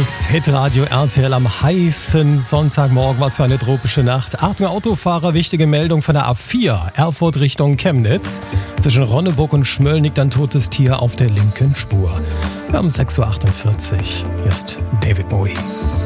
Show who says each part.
Speaker 1: Das Hitradio RTL am heißen Sonntagmorgen. Was für eine tropische Nacht. Achtung Autofahrer, wichtige Meldung von der A4. Erfurt Richtung Chemnitz. Zwischen Ronneburg und Schmölln liegt ein totes Tier auf der linken Spur. Wir haben 6.48 Uhr. Hier ist David Bowie.